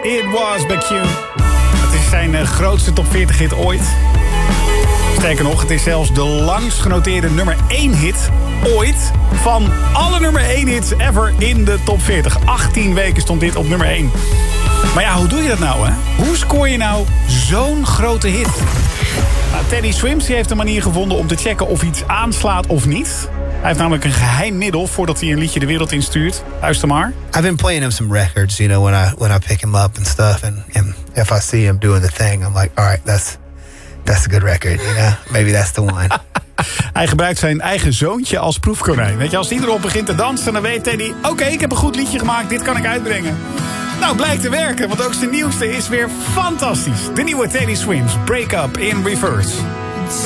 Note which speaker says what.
Speaker 1: It Was McCune. Het is zijn grootste top 40 hit ooit. Sterker nog, het is zelfs de langst genoteerde nummer 1 hit ooit van alle nummer 1 hits ever in de top 40. 18 weken stond dit op nummer 1. Maar ja, hoe doe je dat nou, hè? Hoe scoor je nou zo'n grote hit? Nou, Teddy Swims heeft een manier gevonden om te checken of iets aanslaat of niet. Hij heeft namelijk een geheim middel voordat hij een liedje de wereld instuurt. Luister maar.
Speaker 2: I've been playing him some records, you know, when I pick him up and stuff. And if I see him doing the thing, I'm like, all right, that's a good record, you know? Maybe that's the one.
Speaker 1: Hij gebruikt zijn eigen zoontje als proefkonijn. Weet je, als hij erop begint te dansen, dan weet Teddy... Oké, ik heb een goed liedje gemaakt, dit kan ik uitbrengen. Nou, blijkt te werken, want ook zijn nieuwste is weer fantastisch. De nieuwe Teddy Swims, Break Up in Reverse.